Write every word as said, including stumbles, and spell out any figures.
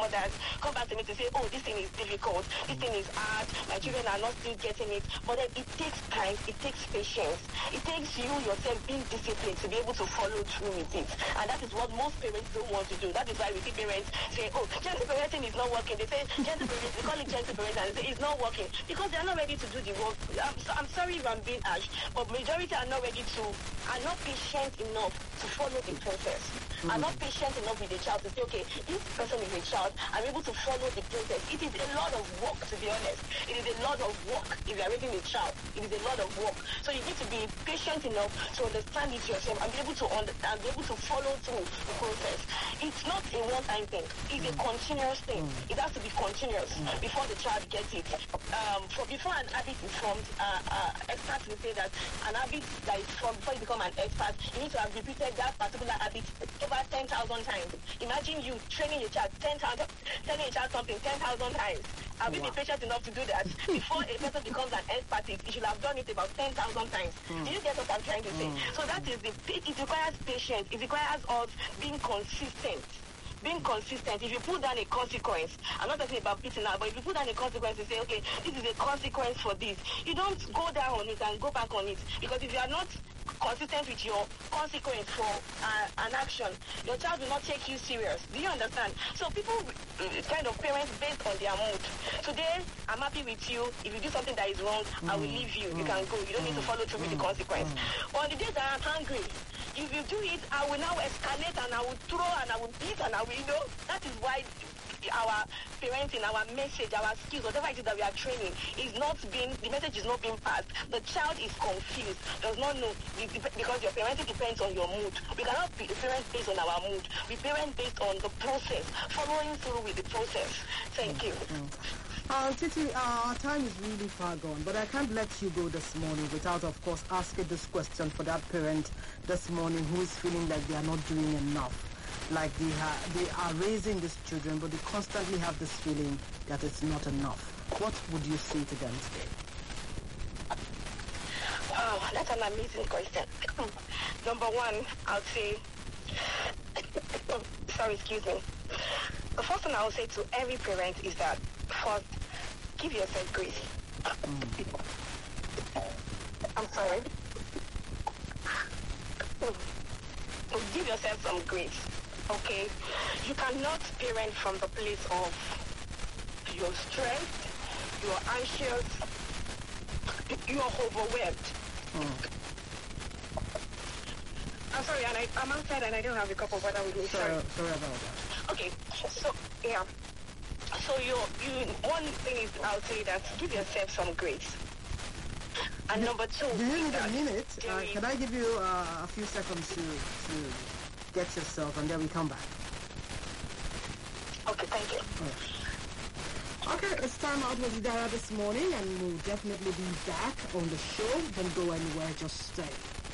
others come back to me to say, oh, this thing is difficult, this thing is hard, my children are not still getting it. But then it takes time, it takes patience, it takes you yourself being disciplined to be able to follow through with it. And that is what most parents don't want to do. That is why we see parents say, oh, gentle parenting is not working. They say gentle parenting, they call it gentle parenting, and they say it's not working because they are not ready to do the work. I'm, so, I'm sorry if I'm being harsh, but majority are not ready to, are not patient enough to follow the process. Mm-hmm. Are not patient enough with the child to say, okay, this person is a child, I'm able to follow the process. It is a lot of work, to be honest. It is a lot of work if you are raising a child. It is a lot of work. So you need to be patient enough to understand it yourself and be able to understand, be able to follow through the process. It's not a one-time thing. It's mm. a continuous thing. Mm. It has to be continuous mm. before the child gets it. Um, for before an habit is formed, uh, uh, experts will say that an habit that is formed before you become an expert, you need to have repeated that particular habit over ten thousand times. Imagine you training your child ten thousand, telling your child something ten thousand times. I'll be wow. patient enough to do that. Before a person becomes an expert, you should have done it about ten thousand times. Mm. Do you get what I'm trying to say? Mm. So that is the, it requires patience. It requires us being consistent. Being consistent. If you put down a consequence, I'm not talking about beating out, but if you put down a consequence and say, okay, this is a consequence for this, you don't go down on it and go back on it. Because if you are not consistent with your consequence for uh, an action, your child will not take you serious. Do you understand? So people, uh, kind of parents based on their mood. Today, I'm happy with you. If you do something that is wrong, mm. I will leave you. Mm. You can go. You don't mm. need to follow through mm. with the consequence. Mm. On the days that I'm hungry, if you do it, I will now escalate and I will throw and I will beat and I will, you know, that is why our parenting, our message, our skills, whatever it is that we are training is not being, the message is not being passed. The child is confused, does not know, because your parenting depends on your mood. We cannot be parent based on our mood. We parent based on the process, following through with the process. Thank you. Mm-hmm. Uh, Titi, uh, our time is really far gone, but I can't let you go this morning without, of course, asking this question for that parent this morning who is feeling like they are not doing enough. Like they, ha- they are raising these children, but they constantly have this feeling that it's not enough. What would you say to them today? Wow, that's an amazing question. Number one, I'll say, sorry, excuse me. The first thing I will say to every parent is that, first, give yourself grace. Mm. I'm sorry. Give yourself some grace. Okay, you cannot parent from the place of you're stressed, you're anxious, you're overwhelmed. Mm. I'm sorry, and I, I'm outside and I don't have a cup of water with me. Sorry, sorry, sorry about that. Okay, so yeah, so you, you. One thing is, I'll say that give yourself some grace. And do, number two, do you need a minute? Uh, can I give you uh, a few seconds to to get yourself, and then we come back? Okay, thank you. Right. Okay, it's time out with Idara this morning, and we'll definitely be back on the show. Don't go anywhere, just stay.